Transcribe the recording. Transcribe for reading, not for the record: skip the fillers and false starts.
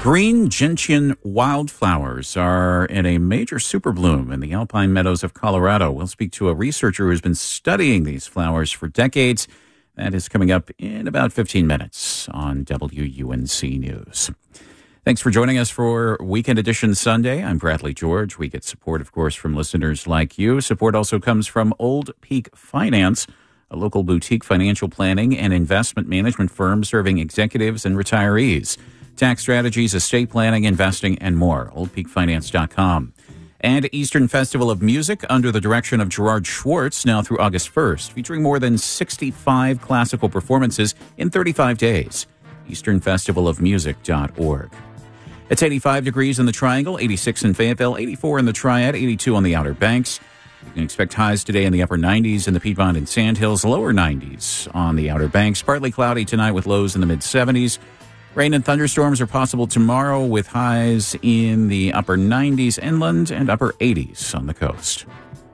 Green gentian wildflowers are in a major super bloom in the alpine meadows of Colorado. We'll speak to a researcher who's been studying these flowers for decades. That is coming up in about 15 minutes on WUNC News. Thanks for joining us for Weekend Edition Sunday. I'm Bradley George. We get support, of course, from listeners like you. Support also comes from Old Peak Finance, a local boutique financial planning and investment management firm serving executives and retirees. Tax strategies, estate planning, investing, and more. OldPeakFinance.com. And Eastern Festival of Music under the direction of Gerard Schwartz now through August 1st, featuring more than 65 classical performances in 35 days. EasternFestivalOfMusic.org. It's 85 degrees in the Triangle, 86 in Fayetteville, 84 in the Triad, 82 on the Outer Banks. You can expect highs today in the upper 90s in the Piedmont and Sandhills, lower 90s on the Outer Banks. Partly cloudy tonight with lows in the mid-70s. Rain and thunderstorms are possible tomorrow with highs in the upper 90s inland and upper 80s on the coast.